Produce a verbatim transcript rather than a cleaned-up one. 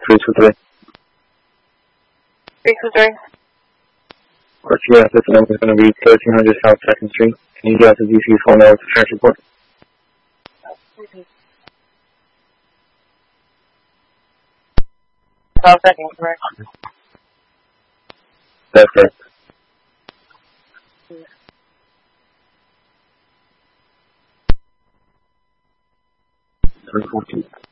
three two three. three two three. Court G S, this number is going to be thirteen hundred South second Street. Can you get to D C's phone number to search report? South second, correct? That's correct. three fourteen.